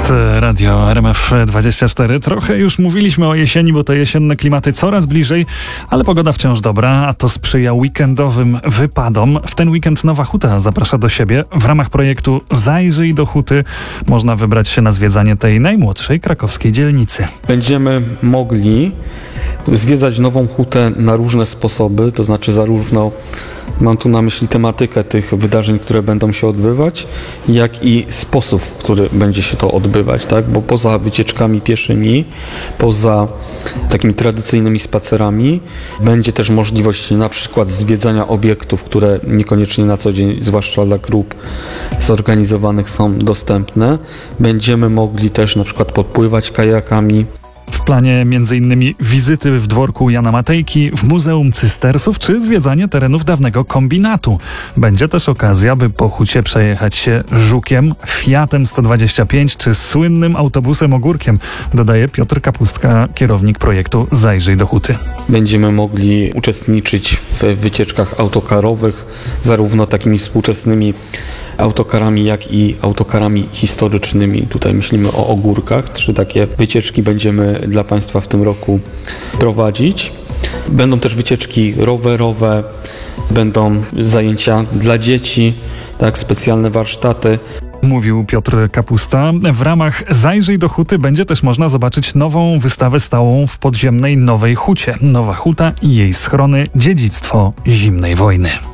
Radio RMF24. Trochę już mówiliśmy o jesieni, bo te jesienne klimaty coraz bliżej, ale pogoda wciąż dobra, a to sprzyja weekendowym wypadom. W ten weekend Nowa Huta zaprasza do siebie. W ramach projektu Zajrzyj do Huty można wybrać się na zwiedzanie tej najmłodszej krakowskiej dzielnicy. Będziemy mogli zwiedzać Nową Hutę na różne sposoby, to znaczy zarówno mam tu na myśli tematykę tych wydarzeń, które będą się odbywać, jak i sposób, w który będzie się to odbywać, tak? Bo poza wycieczkami pieszymi, poza takimi tradycyjnymi spacerami, będzie też możliwość na przykład zwiedzania obiektów, które niekoniecznie na co dzień, zwłaszcza dla grup zorganizowanych, są dostępne. Będziemy mogli też na przykład podpływać kajakami. W planie m.in. wizyty w dworku Jana Matejki, w Muzeum Cystersów czy zwiedzanie terenów dawnego kombinatu. Będzie też okazja, by po Hucie przejechać się Żukiem, Fiatem 125 czy słynnym autobusem Ogórkiem, dodaje Piotr Kapustka, kierownik projektu Zajrzyj do Huty. Będziemy mogli uczestniczyć w wycieczkach autokarowych, zarówno takimi współczesnymi autokarami, jak i autokarami historycznymi. Tutaj myślimy o Ogórkach. 3 takie wycieczki będziemy dla Państwa w tym roku prowadzić. Będą też wycieczki rowerowe, będą zajęcia dla dzieci, tak, specjalne warsztaty. Mówił Piotr Kapusta. W ramach Zajrzyj do Huty będzie też można zobaczyć nową wystawę stałą w podziemnej Nowej Hucie. Nowa Huta i jej schrony – dziedzictwo zimnej wojny.